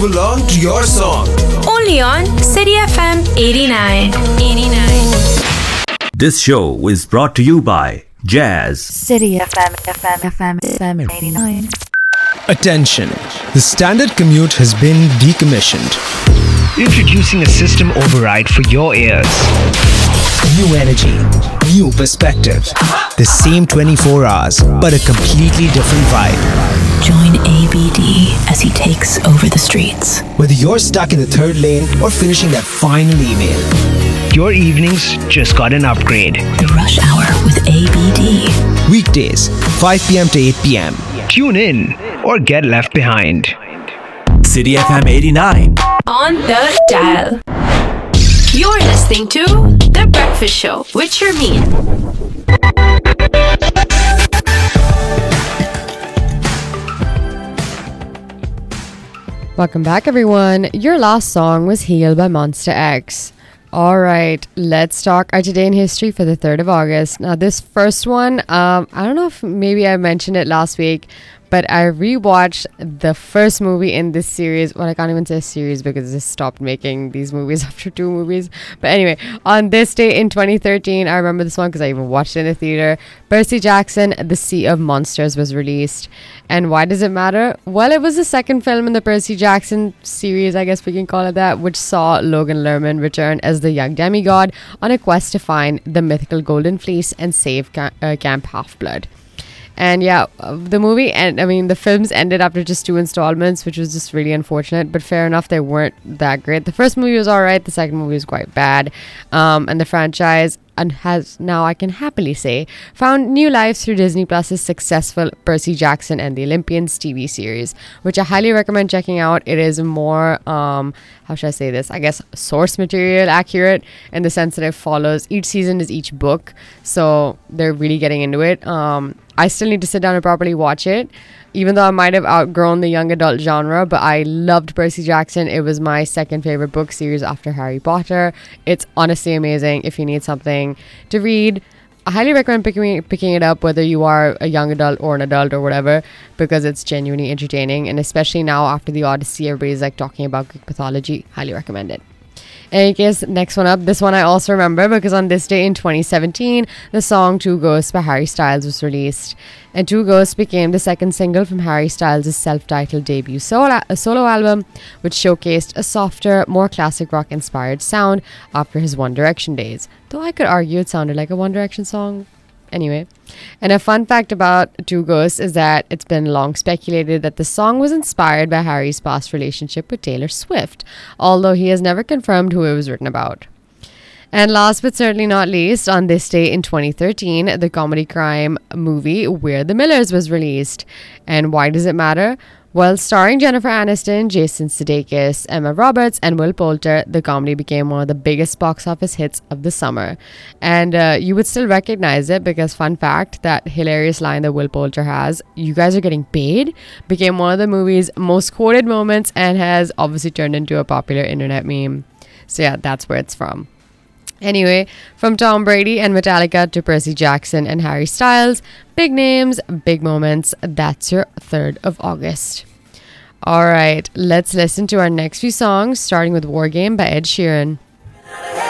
move along to your song. Only on City FM 89. This show is brought to you by Jazz. City FM 89. Attention! The standard commute has been decommissioned. Introducing a system override for your ears. New energy, new perspective. The same 24 hours, but a completely different vibe. Join ABD as he takes over the streets. Whether you're stuck in the third lane or finishing that final email, your evenings just got an upgrade. The Rush Hour with ABD. Weekdays, 5 p.m. to 8 p.m. Tune in or get left behind. City FM 89. On the dial. You're listening to The Breakfast Show with Sharmeen. Welcome back, everyone. Your last song was Heal by Monster X. All right, let's talk our Today in History for the 3rd of August. Now, this first one, I don't know if maybe I mentioned it last week, but I rewatched the first movie in this series. Well, I can't even say series because they stopped making these movies after 2 movies. But anyway, on this day in 2013, I remember this one because I even watched it in the theater. Percy Jackson, The Sea of Monsters was released. And why does it matter? Well, it was the second film in the Percy Jackson series, I guess we can call it that, which saw Logan Lerman return as the young demigod on a quest to find the mythical Golden Fleece and save Camp Half-Blood. And yeah, the films ended after just 2 installments, which was just really unfortunate, but fair enough, they weren't that great. The first movie was alright, the second movie was quite bad, and the franchise has now, I can happily say, found new life through Disney Plus's successful Percy Jackson and the Olympians TV series, which I highly recommend checking out. It is more, how should I say this? I guess source material accurate in the sense that it follows, each season is each book, so they're really getting into it. I still need to sit down and properly watch it, even though I might have outgrown the young adult genre, but I loved Percy Jackson. It was my second favorite book series after Harry Potter. It's honestly amazing. If you need something to read, I highly recommend picking it up, whether you are a young adult or an adult or whatever, because it's genuinely entertaining. And especially now after the Odyssey, everybody's like talking about Greek mythology. Highly recommend it. In any case, next one up. This one I also remember because on this day in 2017, the song Two Ghosts by Harry Styles was released. And Two Ghosts became the second single from Harry Styles' self-titled debut solo album, which showcased a softer, more classic rock-inspired sound after his One Direction days. Though I could argue it sounded like a One Direction song. Anyway, and a fun fact about Two Ghosts is that it's been long speculated that the song was inspired by Harry's past relationship with Taylor Swift, although he has never confirmed who it was written about. And last but certainly not least, on this day in 2013, the comedy crime movie We're the Millers was released. And why does it matter? Well, starring Jennifer Aniston, Jason Sudeikis, Emma Roberts, and Will Poulter, the comedy became one of the biggest box office hits of the summer. And you would still recognize it because, fun fact, that hilarious line that Will Poulter has, "You guys are getting paid," became one of the movie's most quoted moments and has obviously turned into a popular internet meme. So yeah, that's where it's from. Anyway, from Tom Brady and Metallica to Percy Jackson and Harry Styles, big names, big moments. That's your 3rd of August. All right, let's listen to our next few songs, starting with War Game by Ed Sheeran.